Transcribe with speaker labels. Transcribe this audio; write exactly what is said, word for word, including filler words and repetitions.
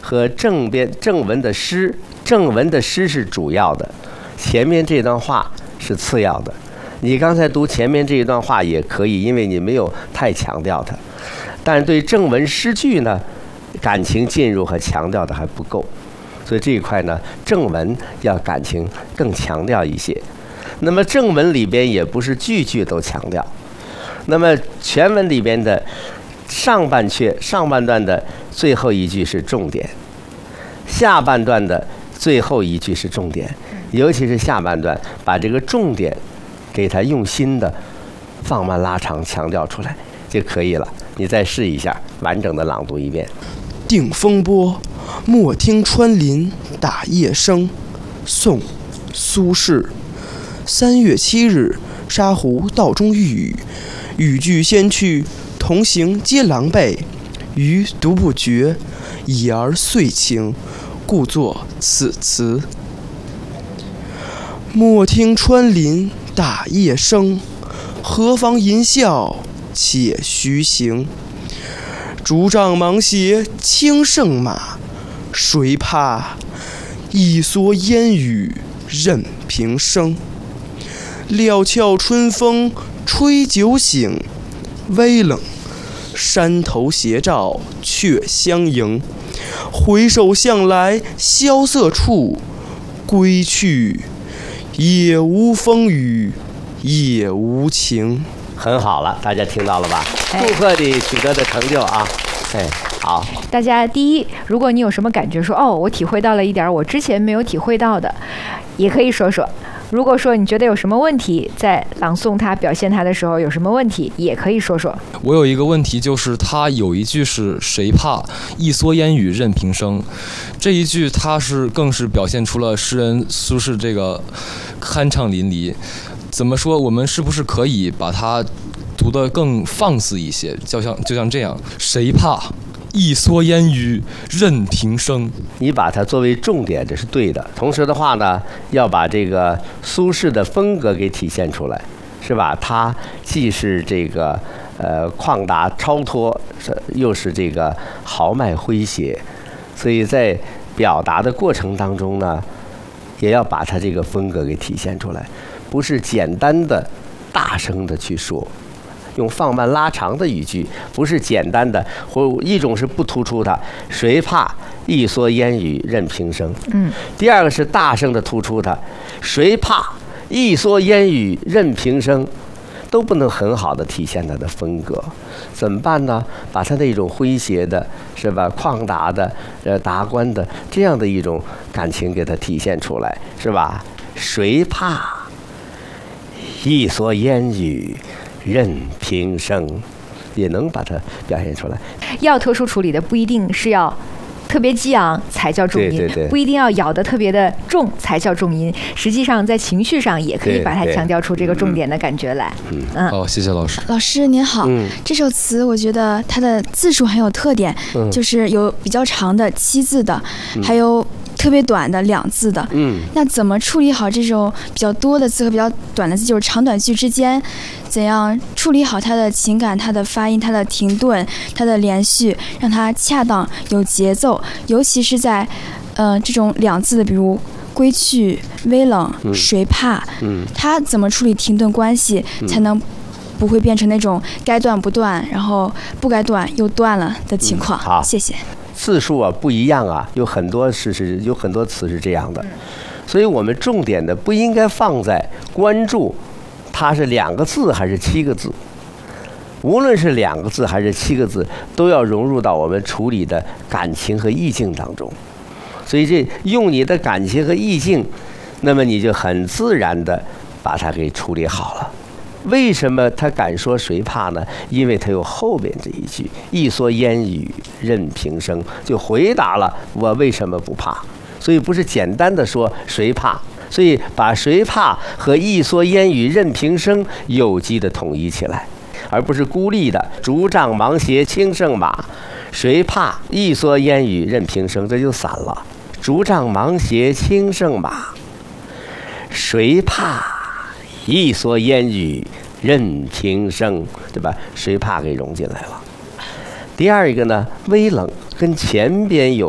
Speaker 1: 和正边正文的诗，正文的诗是主要的，前面这段话是次要的。你刚才读前面这一段话也可以，因为你没有太强调它。但是对正文诗句呢，感情进入和强调的还不够，所以这一块呢，正文要感情更强调一些。那么正文里边也不是句句都强调，那么全文里边的上半阙上半段的最后一句是重点，下半段的最后一句是重点，尤其是下半段把这个重点给它用心的放慢拉长强调出来就可以了。你再试一下完整的朗读一遍。
Speaker 2: 定风波，莫听穿林打叶声。宋，苏轼。三月七日，沙湖道中遇雨，雨具先去，同行皆狼狈。余独不觉，已而遂晴，故作此词。莫听穿林打叶声，何妨吟啸且徐行。竹杖芒鞋轻胜马，谁怕？一蓑烟雨任平生。料峭春风吹酒醒，微冷，山头斜照却相迎。回首向来萧瑟处，归去，也无风雨也无晴。
Speaker 1: 很好了，大家听到了吧？祝贺你取得的成就啊！哎，好。
Speaker 3: 大家第一，如果你有什么感觉说，哦，我体会到了一点我之前没有体会到的，也可以说说。如果说你觉得有什么问题，在朗诵它、表现它的时候有什么问题，也可以说说。
Speaker 4: 我有一个问题，就是它有一句是谁怕一蓑烟雨任平生，这一句它是更是表现出了诗人苏轼这个酣畅淋漓。怎么说？我们是不是可以把它读得更放肆一些？就像就像这样，谁怕一蓑烟雨任平生。
Speaker 1: 你把它作为重点，这是对的。同时的话呢，要把这个苏轼的风格给体现出来，是吧？他既是这个呃旷达超脱，又是这个豪迈诙谐，所以在表达的过程当中呢，也要把他这个风格给体现出来，不是简单的大声的去说。用放慢拉长的语句，不是简单的，或一种是不突出它，谁怕一蓑烟雨任平生。嗯。第二个是大声的突出它，谁怕一蓑烟雨任平生，都不能很好的体现它的风格。怎么办呢？把它那种诙谐的，是吧？旷达的，呃，达观的这样的一种感情给它体现出来，是吧？谁怕一蓑烟雨任平生，也能把它表现出来。
Speaker 3: 要特殊处理的不一定是要特别激昂才叫重音，
Speaker 1: 对对对，
Speaker 3: 不一定要咬得特别的重才叫重音。实际上在情绪上也可以把它强调出这个重点的感觉来。
Speaker 4: 嗯，嗯好，谢谢老师。
Speaker 5: 老师您好，
Speaker 1: 嗯、
Speaker 5: 这首词我觉得它的字数很有特点，嗯、就是有比较长的七字的，嗯、还有特别短的两字的。嗯，那怎么处理好这种比较多的字和比较短的字，就是长短句之间？怎样处理好它的情感、它的发音、它的停顿、它的连续，让它恰当有节奏，尤其是在呃这种两字的，比如归去、微冷、
Speaker 1: 嗯、
Speaker 5: 谁怕，
Speaker 1: 嗯，
Speaker 5: 它怎么处理停顿关系，嗯、才能不会变成那种该断不断，然后不该断又断了的情况？
Speaker 1: 嗯、好，
Speaker 5: 谢谢。
Speaker 1: 字数啊不一样啊，有很多是是有很多词是这样的，所以我们重点的不应该放在关注它是两个字还是七个字，无论是两个字还是七个字，都要融入到我们处理的感情和意境当中。所以这用你的感情和意境，那么你就很自然的把它给处理好了。为什么他敢说谁怕呢？因为他有后边这一句一蓑烟雨任平生，就回答了我为什么不怕。所以不是简单的说谁怕，所以把谁怕和一蓑烟雨任平生有机的统一起来，而不是孤立的竹杖芒鞋轻胜马，谁怕一蓑烟雨任平生，这就散了。竹杖芒鞋轻胜马，谁怕一蓑烟雨任平生，对吧？谁怕给融进来了。第二一个呢，微冷跟前边有